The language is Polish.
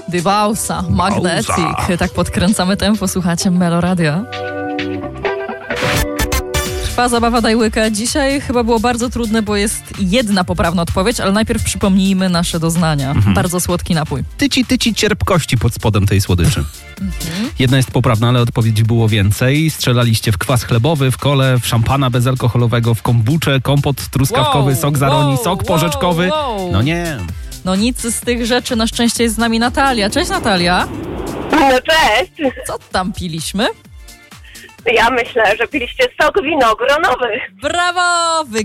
Dybausa, Magnetic. Tak podkręcamy tempo, słuchacie Meloradia. Trwa zabawa Daj łyka. Dzisiaj chyba było bardzo trudne, bo jest jedna poprawna odpowiedź, ale najpierw przypomnijmy nasze doznania. Bardzo słodki napój. Tyci cierpkości pod spodem tej słodyczy. Jedna jest poprawna, ale odpowiedzi było więcej. Strzelaliście w kwas chlebowy, w kole, w szampana bezalkoholowego, w kombucze, kompot truskawkowy, sok z aronii, sok porzeczkowy. No nie. No nic z tych rzeczy, na szczęście jest z nami Natalia. Cześć Natalia. No cześć. Co tam piliśmy? Ja myślę, że piliście sok winogronowy. Brawo!